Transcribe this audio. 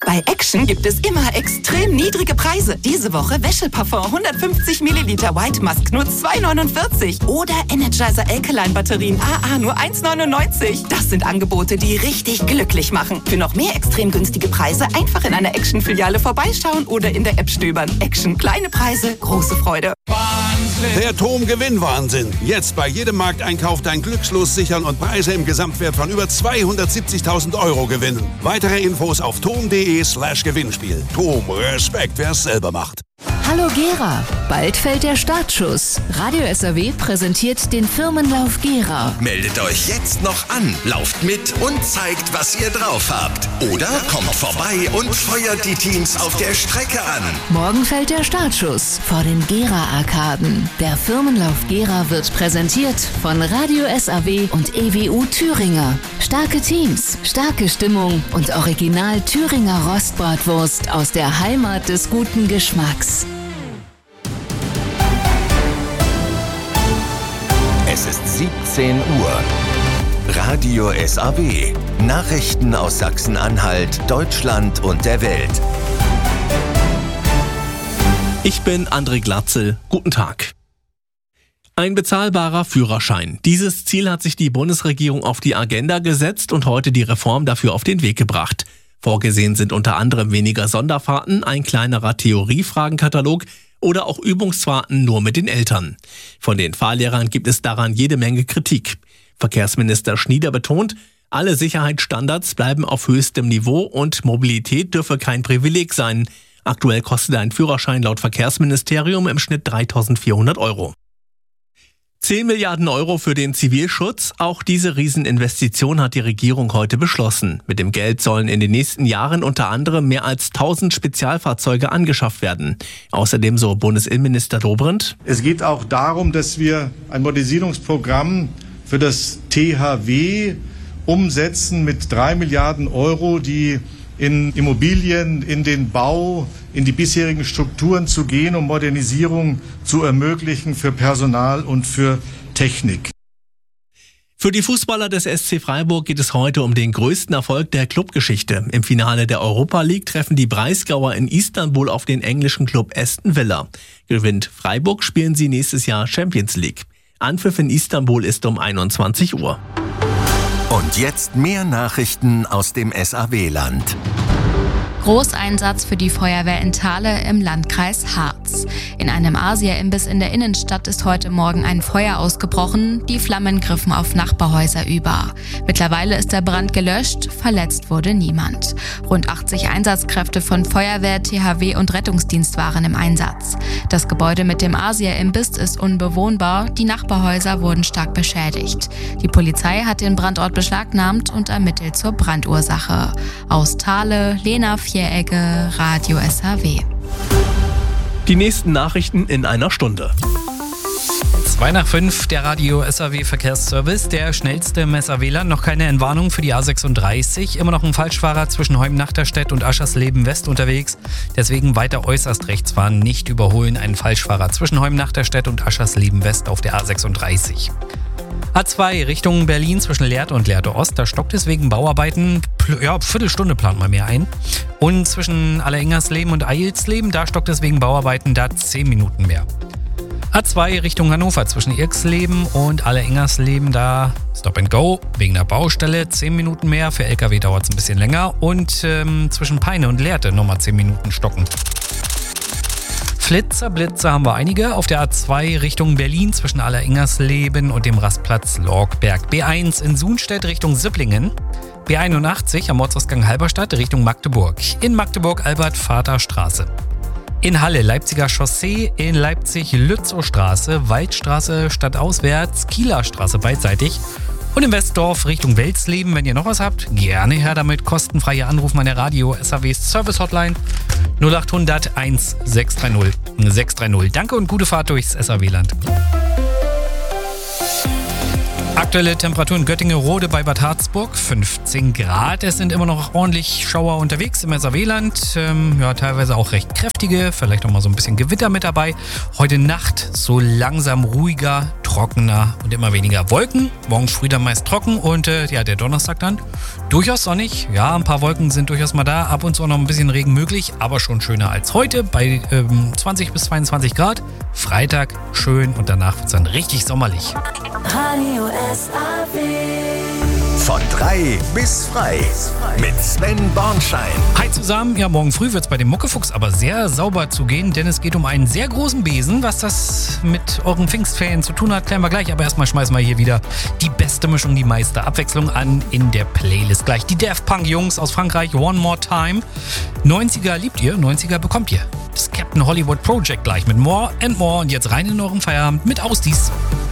Bei Action gibt es immer extrem niedrige Preise. Diese Woche Wäscheparfum 150 Milliliter White Musk nur 2,49 oder Energizer Alkaline Batterien AA nur 1,99. Das sind Angebote, die richtig glücklich machen. Für noch mehr extrem günstige Preise einfach in einer Action-Filiale vorbeischauen oder in der App stöbern. Action, kleine Preise, große Freude. Der TOM-Gewinnwahnsinn. Jetzt bei jedem Markteinkauf dein Glückslos sichern und Preise im Gesamtwert von über 270.000 Euro gewinnen. Weitere Infos auf tom.de/Gewinnspiel. TOM, Respekt, wer es selber macht. Hallo Gera, bald fällt der Startschuss. Radio SAW präsentiert den Firmenlauf Gera. Meldet euch jetzt noch an, lauft mit und zeigt, was ihr drauf habt. Oder kommt vorbei und feuert die Teams auf der Strecke an. Morgen fällt der Startschuss vor den Gera-Arkaden. Der Firmenlauf Gera wird präsentiert von Radio SAW und EWU Thüringer. Starke Teams, starke Stimmung und original Thüringer Rostbratwurst aus der Heimat des guten Geschmacks. Es ist 17 Uhr. Radio SAW. Nachrichten aus Sachsen-Anhalt, Deutschland und der Welt. Ich bin André Glatzel. Guten Tag. Ein bezahlbarer Führerschein. Dieses Ziel hat sich die Bundesregierung auf die Agenda gesetzt und heute die Reform dafür auf den Weg gebracht. Vorgesehen sind unter anderem weniger Sonderfahrten, ein kleinerer Theoriefragenkatalog oder auch Übungsfahrten nur mit den Eltern. Von den Fahrlehrern gibt es daran jede Menge Kritik. Verkehrsminister Schnieder betont, alle Sicherheitsstandards bleiben auf höchstem Niveau und Mobilität dürfe kein Privileg sein. Aktuell kostet ein Führerschein laut Verkehrsministerium im Schnitt 3.400 Euro. 10 Milliarden Euro für den Zivilschutz. Auch diese Rieseninvestition hat die Regierung heute beschlossen. Mit dem Geld sollen in den nächsten Jahren unter anderem mehr als 1000 Spezialfahrzeuge angeschafft werden. Außerdem, so Bundesinnenminister Dobrindt: Es geht auch darum, dass wir ein Modernisierungsprogramm für das THW umsetzen mit 3 Milliarden Euro, die in Immobilien, in den Bau, in die bisherigen Strukturen zu gehen, um Modernisierung zu ermöglichen für Personal und für Technik. Für die Fußballer des SC Freiburg geht es heute um den größten Erfolg der Clubgeschichte. Im Finale der Europa League treffen die Breisgauer in Istanbul auf den englischen Club Aston Villa. Gewinnt Freiburg, spielen sie nächstes Jahr Champions League. Anpfiff in Istanbul ist um 21 Uhr. Und jetzt mehr Nachrichten aus dem SAW-Land. Großeinsatz für die Feuerwehr in Thale im Landkreis Harz. In einem Asia-Imbiss in der Innenstadt ist heute Morgen ein Feuer ausgebrochen. Die Flammen griffen auf Nachbarhäuser über. Mittlerweile ist der Brand gelöscht, verletzt wurde niemand. Rund 80 Einsatzkräfte von Feuerwehr, THW und Rettungsdienst waren im Einsatz. Das Gebäude mit dem Asia-Imbiss ist unbewohnbar. Die Nachbarhäuser wurden stark beschädigt. Die Polizei hat den Brandort beschlagnahmt und ermittelt zur Brandursache. Aus Thale, Lena Vieregge, Radio SAW. Die nächsten Nachrichten in einer Stunde. 2:05, der Radio SAW Verkehrsservice, der schnellste im SAW-Land. Noch keine Entwarnung für die A36. Immer noch ein Falschfahrer zwischen Heum-Nachterstedt und Aschersleben West unterwegs. Deswegen weiter äußerst rechts fahren, nicht überholen. Einen Falschfahrer zwischen Heum-Nachterstedt und Aschersleben West auf der A36. A2 Richtung Berlin zwischen Lehrte und Lehrte Ost, da stockt es wegen Bauarbeiten. Viertelstunde plant mal mehr ein. Und zwischen Allerengersleben und Eilsleben, da stockt es wegen Bauarbeiten, da 10 Minuten mehr. A2 Richtung Hannover zwischen Irksleben und Allerengersleben, da Stop and Go wegen der Baustelle, 10 Minuten mehr. Für LKW dauert es ein bisschen länger. Und zwischen Peine und Lehrte nochmal 10 Minuten stocken. Blitzer haben wir einige. Auf der A2 Richtung Berlin zwischen Allerengersleben und dem Rastplatz Lorgberg. B1 in Sunstedt Richtung Sipplingen. B81 am Ortsausgang Halberstadt Richtung Magdeburg. In Magdeburg Albert-Vater-Straße. In Halle Leipziger Chaussee, in Leipzig Lützow-Straße, Waldstraße stadtauswärts, Kieler Straße beidseitig. Und in Westdorf Richtung Welsleben, wenn ihr noch was habt, gerne her damit. Kostenfreie Anruf meiner Radio SAW Service Hotline 0800 1630 630. Danke und gute Fahrt durchs SAW-Land. Aktuelle Temperatur in Göttingen-Rode bei Bad Harzburg 15 Grad. Es sind immer noch ordentlich Schauer unterwegs im SAW-Land. Teilweise auch recht kräftige, vielleicht auch mal so ein bisschen Gewitter mit dabei. Heute Nacht so langsam ruhiger, trockener und immer weniger Wolken. Morgens früh dann meist trocken und der Donnerstag dann durchaus sonnig. Ja, ein paar Wolken sind durchaus mal da, ab und zu noch ein bisschen Regen möglich, aber schon schöner als heute bei 20 bis 22 Grad. Freitag schön und danach wird es dann richtig sommerlich. Radio SAW. Von 3 bis frei mit Sven Bornschein. Hi zusammen, ja, morgen früh wird es bei dem Muckefuchs aber sehr sauber zugehen, denn es geht um einen sehr großen Besen. Was das mit euren Pfingstferien zu tun hat, klären wir gleich. Aber erstmal schmeißen wir hier wieder die beste Mischung, die meiste Abwechslung an in der Playlist. Gleich die Daft Punk Jungs aus Frankreich, One More Time. 90er liebt ihr, 90er bekommt ihr. Das Captain Hollywood Project gleich mit More and More. Und jetzt rein in euren Feierabend mit Ausdies.